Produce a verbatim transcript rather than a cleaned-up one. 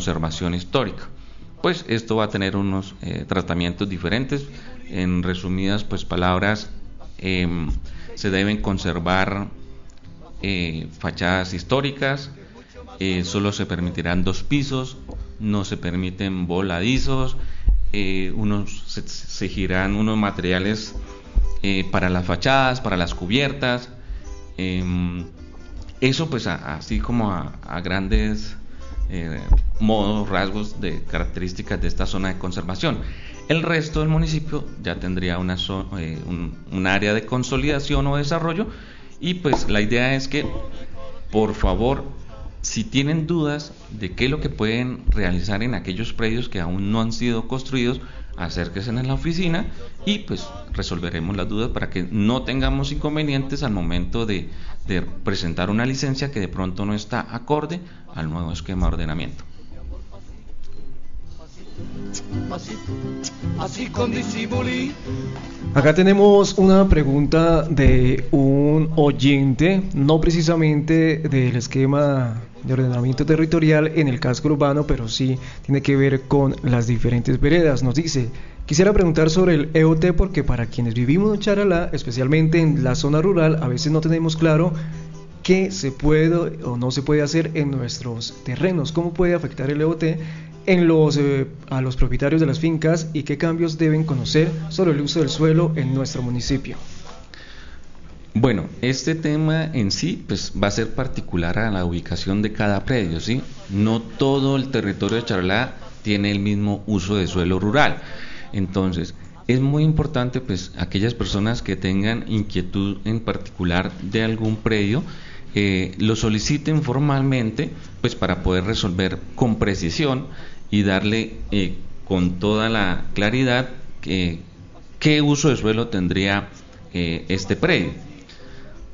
conservación histórica. Pues esto va a tener unos eh, tratamientos diferentes. En resumidas pues palabras, eh, se deben conservar eh, fachadas históricas, eh, solo se permitirán dos pisos, no se permiten voladizos, eh, unos se, se girarán unos materiales eh, para las fachadas, para las cubiertas, eh, eso pues a, así como a, a grandes eh, modos, rasgos de características de esta zona de conservación. El resto del municipio ya tendría una zo- eh, un, un área de consolidación o desarrollo, y pues la idea es que, por favor, si tienen dudas de qué es lo que pueden realizar en aquellos predios que aún no han sido construidos, acérquense en la oficina y pues resolveremos las dudas para que no tengamos inconvenientes al momento de, de presentar una licencia que de pronto no está acorde al nuevo esquema de ordenamiento. Acá tenemos una pregunta de un oyente, no precisamente del esquema de ordenamiento territorial en el casco urbano, pero sí tiene que ver con las diferentes veredas. Nos dice: quisiera preguntar sobre el E O T, porque para quienes vivimos en Charalá, especialmente en la zona rural, a veces no tenemos claro qué se puede o no se puede hacer en nuestros terrenos. ¿Cómo puede afectar el E O T en los, eh, a los propietarios de las fincas, y qué cambios deben conocer sobre el uso del suelo en nuestro municipio? Bueno, este tema en sí pues va a ser particular a la ubicación de cada predio, ¿sí? No todo el territorio de Charalá tiene el mismo uso de suelo rural. Entonces, es muy importante pues aquellas personas que tengan inquietud en particular de algún predio, eh, lo soliciten formalmente pues para poder resolver con precisión y darle eh, con toda la claridad eh, qué uso de suelo tendría eh, este predio.